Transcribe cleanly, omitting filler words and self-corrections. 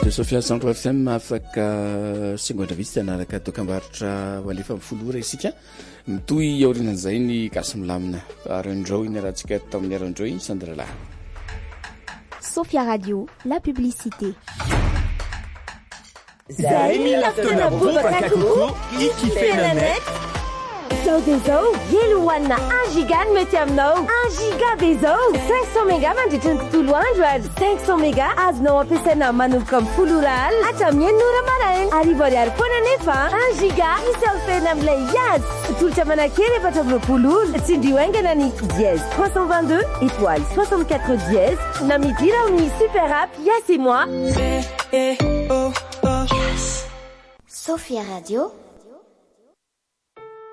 Sofia Centre FM afaka singotra vitsy anaraka tokambarotra walefa folora isika mitoy aorinan'izay ny gasy milamina ary andreo iny rahantsika tamin'ny arandreo iny Sandra. Sofia Radio, la publicité. Zay mila fotoana bobaka kokoa ikifena net. Zao dia zao, hely hoanina 1 giga no mety aminao. 1 giga dia zao, 500 méga mandritra ny tontolo andro ary 500 méga azonao ampiasaina manomboka amin'ny 10 ora alina hatramin'ny 9 ora maraina. Arivo ariary foana nefa 1 giga isao fena amin'ilay hiady. Tolotra manakely 420 ora. Tsindrio aingana ny dièse 322 étoile 64 dièse na midira amin'ny super app Yes et moi. Sofia Radio.